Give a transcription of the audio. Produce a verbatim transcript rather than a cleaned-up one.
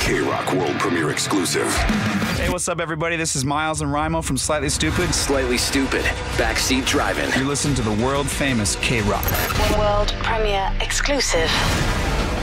K-Rock World Premiere exclusive. Hey, what's up, everybody? This is Miles and Rimo from Slightly Stupid. Slightly Stupid, Backseat Driving. You're listening to the world-famous K-Rock World Premiere exclusive.